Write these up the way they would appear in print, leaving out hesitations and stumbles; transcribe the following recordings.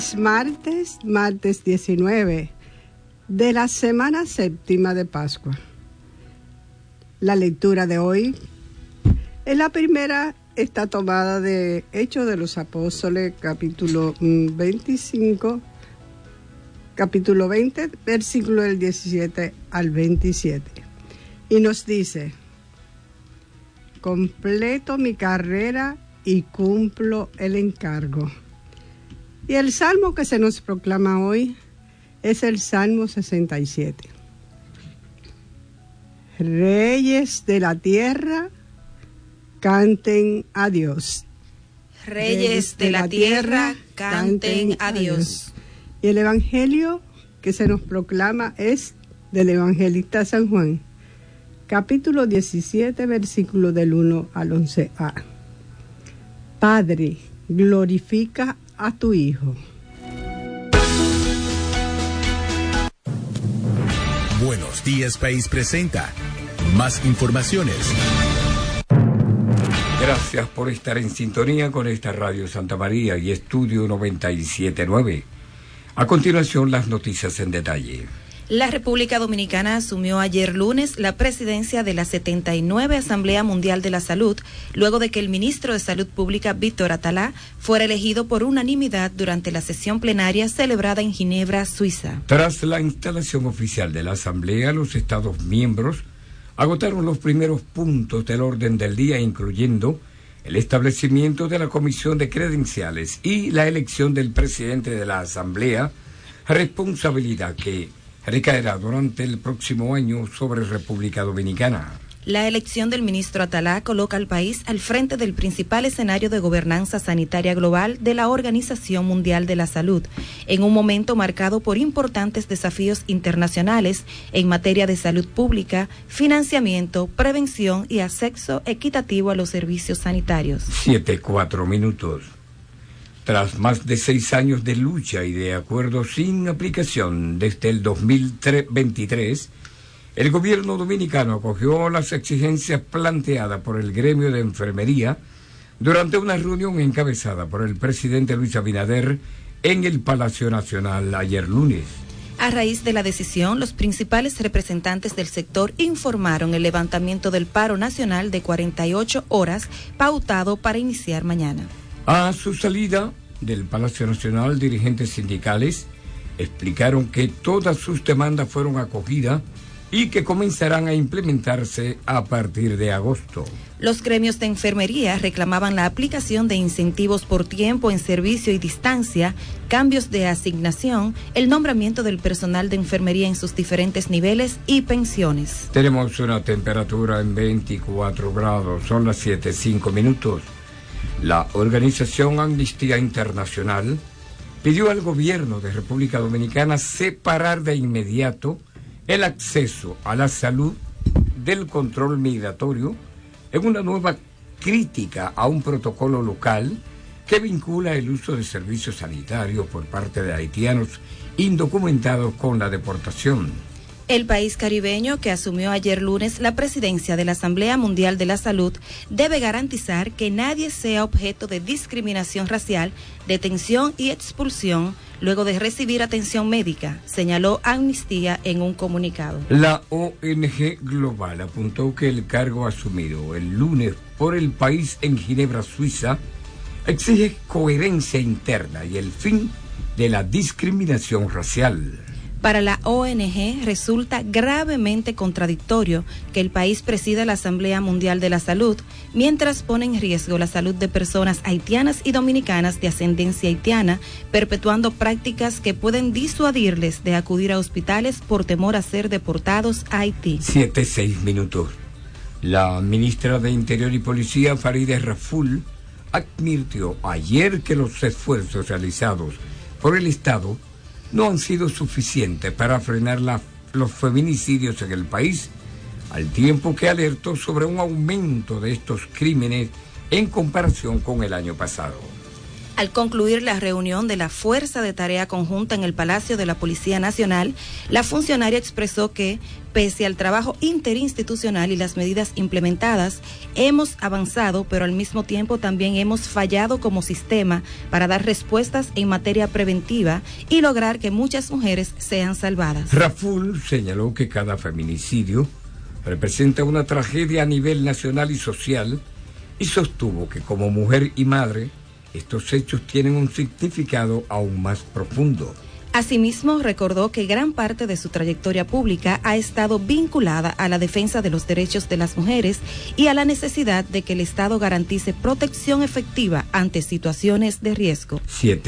Martes 19 de la semana séptima de Pascua. La lectura de hoy es la primera, está tomada de Hechos de los Apóstoles, capítulo 25, capítulo 20, versículo del 17 al 27. Y nos dice: completo mi carrera y cumplo el encargo. Y el salmo que se nos proclama hoy es el Salmo 67. Reyes de la tierra, canten a Dios. Reyes de la tierra, canten a Dios. Y el evangelio que se nos proclama es del evangelista San Juan, capítulo 17, versículo del 1 al 11a. Padre, glorifica a tu Hijo. Buenos Días País presenta más informaciones. Gracias por estar en sintonía con esta Radio Santa María y Estudio 97.9. A continuación, las noticias en detalle. La República Dominicana asumió ayer lunes la presidencia de la 79 Asamblea Mundial de la Salud, luego de que el ministro de Salud Pública, Víctor Atalá, fuera elegido por unanimidad durante la sesión plenaria celebrada en Ginebra, Suiza. Tras la instalación oficial de la Asamblea, los Estados miembros agotaron los primeros puntos del orden del día, incluyendo el establecimiento de la Comisión de Credenciales y la elección del presidente de la Asamblea, responsabilidad que recaerá durante el próximo año sobre República Dominicana. La elección del ministro Atalá coloca al país al frente del principal escenario de gobernanza sanitaria global de la Organización Mundial de la Salud, en un momento marcado por importantes desafíos internacionales en materia de salud pública, financiamiento, prevención y acceso equitativo a los servicios sanitarios. 7:04. Tras más de 6 años de lucha y de acuerdos sin aplicación desde el 2023, el gobierno dominicano acogió las exigencias planteadas por el gremio de enfermería durante una reunión encabezada por el presidente Luis Abinader en el Palacio Nacional ayer lunes. A raíz de la decisión, los principales representantes del sector informaron el levantamiento del paro nacional de 48 horas pautado para iniciar mañana. A su salida del Palacio Nacional, dirigentes sindicales explicaron que todas sus demandas fueron acogidas y que comenzarán a implementarse a partir de agosto. Los gremios de enfermería reclamaban la aplicación de incentivos por tiempo en servicio y distancia, cambios de asignación, el nombramiento del personal de enfermería en sus diferentes niveles y pensiones. Tenemos una temperatura en 24 grados, son las 7:05. La organización Amnistía Internacional pidió al gobierno de República Dominicana separar de inmediato el acceso a la salud del control migratorio en una nueva crítica a un protocolo local que vincula el uso de servicios sanitarios por parte de haitianos indocumentados con la deportación. El país caribeño, que asumió ayer lunes la presidencia de la Asamblea Mundial de la Salud, debe garantizar que nadie sea objeto de discriminación racial, detención y expulsión luego de recibir atención médica, señaló Amnistía en un comunicado. La ONG Global apuntó que el cargo asumido el lunes por el país en Ginebra, Suiza, exige coherencia interna y el fin de la discriminación racial. Para la ONG resulta gravemente contradictorio que el país presida la Asamblea Mundial de la Salud, mientras pone en riesgo la salud de personas haitianas y dominicanas de ascendencia haitiana, perpetuando prácticas que pueden disuadirles de acudir a hospitales por temor a ser deportados a Haití. 7:06. La ministra de Interior y Policía, Farideh Raful, advirtió ayer que los esfuerzos realizados por el Estado no han sido suficientes para frenar los feminicidios en el país, al tiempo que alertó sobre un aumento de estos crímenes en comparación con el año pasado. Al concluir la reunión de la Fuerza de Tarea Conjunta en el Palacio de la Policía Nacional, la funcionaria expresó que, pese al trabajo interinstitucional y las medidas implementadas, hemos avanzado, pero al mismo tiempo también hemos fallado como sistema para dar respuestas en materia preventiva y lograr que muchas mujeres sean salvadas. Raful señaló que cada feminicidio representa una tragedia a nivel nacional y social y sostuvo que como mujer y madre, estos hechos tienen un significado aún más profundo. Asimismo, recordó que gran parte de su trayectoria pública ha estado vinculada a la defensa de los derechos de las mujeres y a la necesidad de que el Estado garantice protección efectiva ante situaciones de riesgo.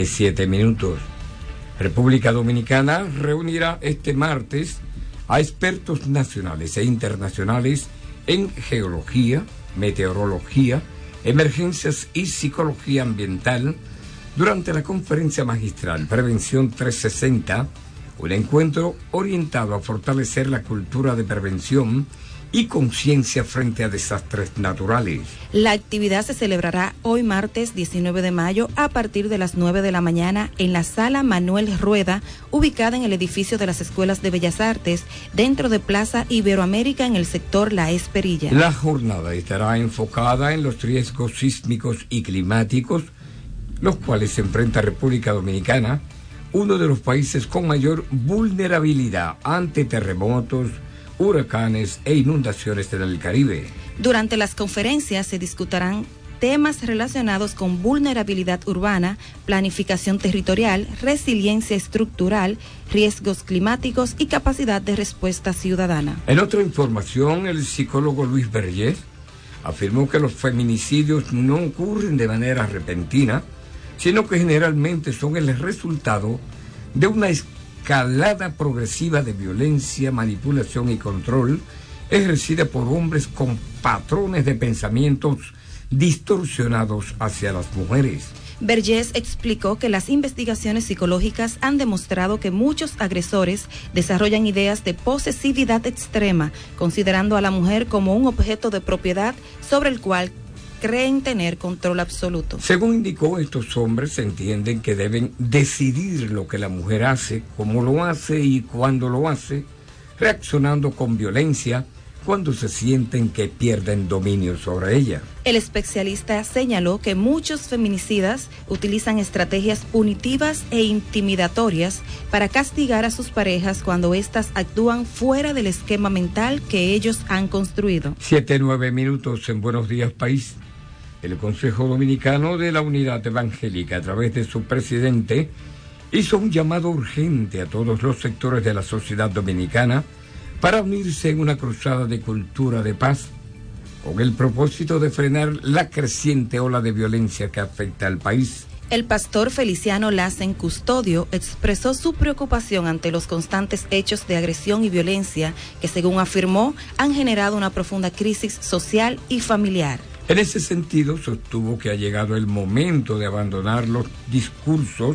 7 minutos. República Dominicana reunirá este martes a expertos nacionales e internacionales en geología, meteorología, emergencias y psicología ambiental durante la conferencia magistral Prevención 360, un encuentro orientado a fortalecer la cultura de prevención y conciencia frente a desastres naturales. La actividad se celebrará hoy martes 19 de mayo a partir de las 9 de la mañana en la Sala Manuel Rueda, ubicada en el edificio de las Escuelas de Bellas Artes, dentro de Plaza Iberoamérica en el sector La Esperilla. La jornada estará enfocada en los riesgos sísmicos y climáticos, los cuales se enfrenta República Dominicana, uno de los países con mayor vulnerabilidad ante terremotos, huracanes e inundaciones en el Caribe. Durante las conferencias se discutirán temas relacionados con vulnerabilidad urbana, planificación territorial, resiliencia estructural, riesgos climáticos y capacidad de respuesta ciudadana. En otra información, el psicólogo Luis Vergés afirmó que los feminicidios no ocurren de manera repentina, sino que generalmente son el resultado de una escalada progresiva de violencia, manipulación y control ejercida por hombres con patrones de pensamientos distorsionados hacia las mujeres. Vergés explicó que las investigaciones psicológicas han demostrado que muchos agresores desarrollan ideas de posesividad extrema, considerando a la mujer como un objeto de propiedad sobre el cual creen tener control absoluto. Según indicó, estos hombres entienden que deben decidir lo que la mujer hace, cómo lo hace y cuándo lo hace, reaccionando con violencia cuando se sienten que pierden dominio sobre ella. El especialista señaló que muchos feminicidas utilizan estrategias punitivas e intimidatorias para castigar a sus parejas cuando éstas actúan fuera del esquema mental que ellos han construido. 7-9 minutos en Buenos Días País. El Consejo Dominicano de la Unidad Evangélica, a través de su presidente, hizo un llamado urgente a todos los sectores de la sociedad dominicana para unirse en una cruzada de cultura de paz, con el propósito de frenar la creciente ola de violencia que afecta al país. El pastor Feliciano Lassen Custodio expresó su preocupación ante los constantes hechos de agresión y violencia que, según afirmó, han generado una profunda crisis social y familiar. En ese sentido, sostuvo que ha llegado el momento de abandonar los discursos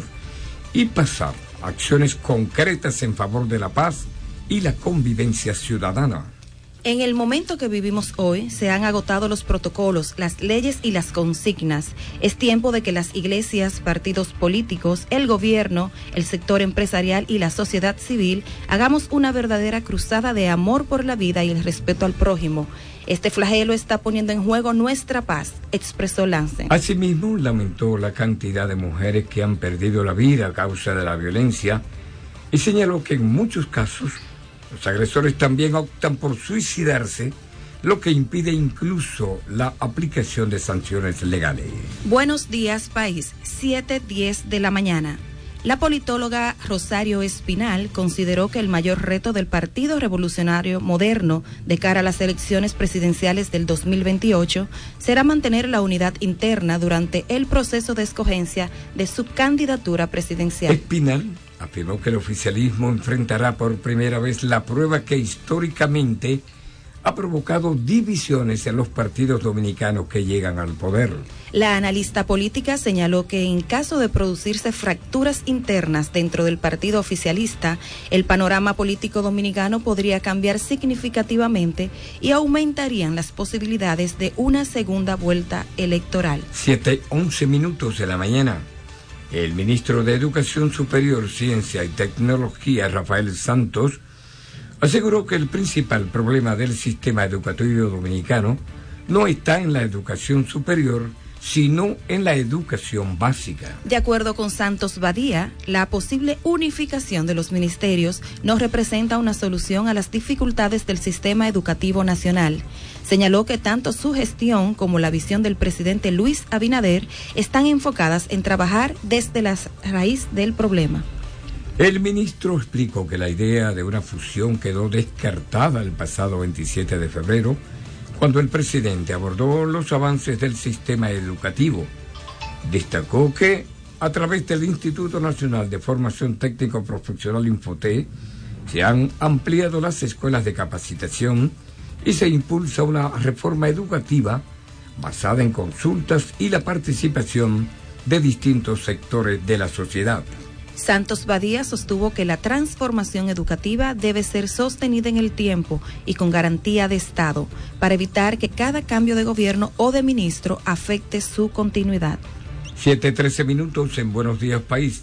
y pasar a acciones concretas en favor de la paz y la convivencia ciudadana. En el momento que vivimos hoy, se han agotado los protocolos, las leyes y las consignas. Es tiempo de que las iglesias, partidos políticos, el gobierno, el sector empresarial y la sociedad civil hagamos una verdadera cruzada de amor por la vida y el respeto al prójimo. Este flagelo está poniendo en juego nuestra paz, expresó Lassen. Asimismo, lamentó la cantidad de mujeres que han perdido la vida a causa de la violencia y señaló que en muchos casos los agresores también optan por suicidarse, lo que impide incluso la aplicación de sanciones legales. Buenos días, país. 7:10 de la mañana. La politóloga Rosario Espinal consideró que el mayor reto del Partido Revolucionario Moderno de cara a las elecciones presidenciales del 2028 será mantener la unidad interna durante el proceso de escogencia de su candidatura presidencial. Espinal afirmó que el oficialismo enfrentará por primera vez la prueba que históricamente ha provocado divisiones en los partidos dominicanos que llegan al poder. La analista política señaló que en caso de producirse fracturas internas dentro del partido oficialista, el panorama político dominicano podría cambiar significativamente y aumentarían las posibilidades de una segunda vuelta electoral. 7:11 minutos de la mañana. El ministro de Educación Superior, Ciencia y Tecnología, Rafael Santos, aseguró que el principal problema del sistema educativo dominicano no está en la educación superior, sino en la educación básica. De acuerdo con Santos Badía, la posible unificación de los ministerios no representa una solución a las dificultades del sistema educativo nacional. Señaló que tanto su gestión como la visión del presidente Luis Abinader están enfocadas en trabajar desde la raíz del problema. El ministro explicó que la idea de una fusión quedó descartada el pasado 27 de febrero, cuando el presidente abordó los avances del sistema educativo. Destacó que, a través del Instituto Nacional de Formación Técnico Profesional Infotec, se han ampliado las escuelas de capacitación y se impulsa una reforma educativa basada en consultas y la participación de distintos sectores de la sociedad. Santos Badía sostuvo que la transformación educativa debe ser sostenida en el tiempo y con garantía de Estado, para evitar que cada cambio de gobierno o de ministro afecte su continuidad. 7:13 minutos en Buenos Días País.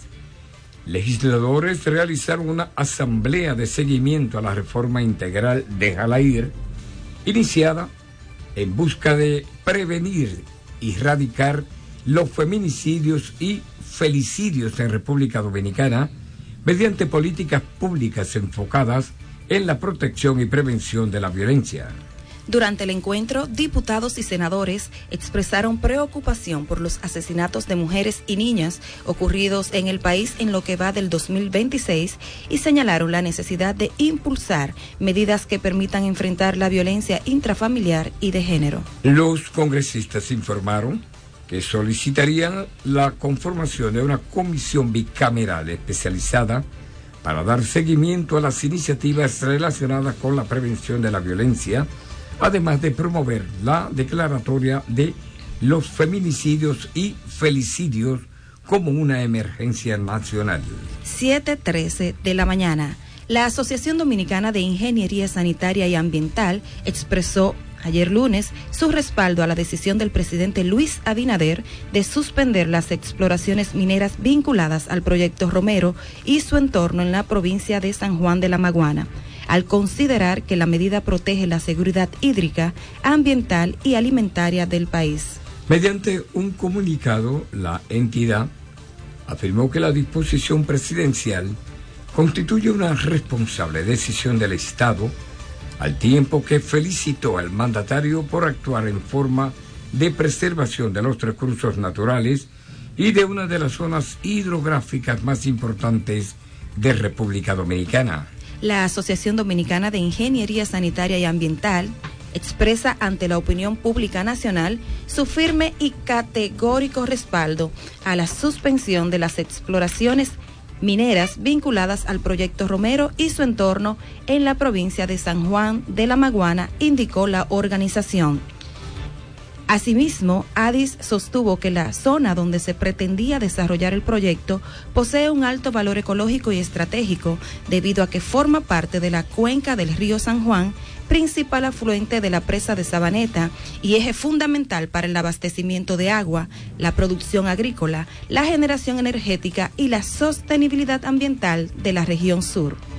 Legisladores realizaron una asamblea de seguimiento a la reforma integral Déjala Ir, iniciada en busca de prevenir y erradicar los feminicidios y felicidios en República Dominicana mediante políticas públicas enfocadas en la protección y prevención de la violencia. Durante el encuentro, diputados y senadores expresaron preocupación por los asesinatos de mujeres y niñas ocurridos en el país en lo que va del 2026 y señalaron la necesidad de impulsar medidas que permitan enfrentar la violencia intrafamiliar y de género. Los congresistas informaron que solicitarían la conformación de una comisión bicameral especializada para dar seguimiento a las iniciativas relacionadas con la prevención de la violencia, además de promover la declaratoria de los feminicidios y felicidios como una emergencia nacional. 7:13 de la mañana. La Asociación Dominicana de Ingeniería Sanitaria y Ambiental expresó ayer lunes su respaldo a la decisión del presidente Luis Abinader de suspender las exploraciones mineras vinculadas al proyecto Romero y su entorno en la provincia de San Juan de la Maguana, al considerar que la medida protege la seguridad hídrica, ambiental y alimentaria del país. Mediante un comunicado, la entidad afirmó que la disposición presidencial constituye una responsable decisión del Estado, al tiempo que felicitó al mandatario por actuar en forma de preservación de los recursos naturales y de una de las zonas hidrográficas más importantes de República Dominicana. La Asociación Dominicana de Ingeniería Sanitaria y Ambiental expresa ante la opinión pública nacional su firme y categórico respaldo a la suspensión de las exploraciones mineras vinculadas al proyecto Romero y su entorno en la provincia de San Juan de la Maguana, indicó la organización. Asimismo, ADIS sostuvo que la zona donde se pretendía desarrollar el proyecto posee un alto valor ecológico y estratégico debido a que forma parte de la cuenca del río San Juan, principal afluente de la presa de Sabaneta y eje fundamental para el abastecimiento de agua, la producción agrícola, la generación energética y la sostenibilidad ambiental de la región sur.